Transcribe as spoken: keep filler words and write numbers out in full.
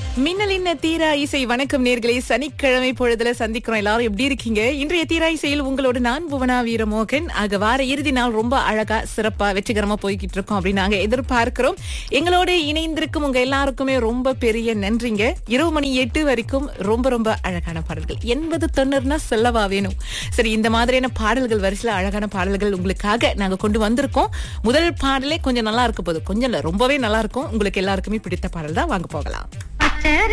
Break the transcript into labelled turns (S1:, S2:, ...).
S1: மின்னலின் தீரா இசை வணக்கம் நேர்களே, சனிக்கிழமை பொழுதுல சந்திக்கிறோம். எல்லாரும் எப்படி இருக்கீங்க? இன்றைய தீரா இசையில் உங்களோட நான் புவனா வீரமோகன். ஆக வார இறுதி நாள் ரொம்ப அழகா சிறப்பா வெற்றிகரமா போய்கிட்டு இருக்கோம் அப்படின்னு நாங்க எதிர்பார்க்கிறோம். எங்களோட இணைந்திருக்கும் உங்க எல்லாருக்குமே ரொம்ப பெரிய நன்றிங்க. இரவு மணி எட்டு வரைக்கும் ரொம்ப ரொம்ப அழகான பாடல்கள், எண்பது தொண்ணூறுனா சொல்லவா வேணும். சரி, இந்த மாதிரியான பாடல்கள் வரிசையில அழகான பாடல்கள் உங்களுக்காக நாங்க கொண்டு வந்திருக்கோம். முதல் பாடலே கொஞ்சம் நல்லா இருக்க போகுது, கொஞ்சம் இல்ல ரொம்பவே நல்லா இருக்கும். உங்களுக்கு எல்லாருக்குமே பிடித்த பாடல் தான். வாங்க போகலாம்.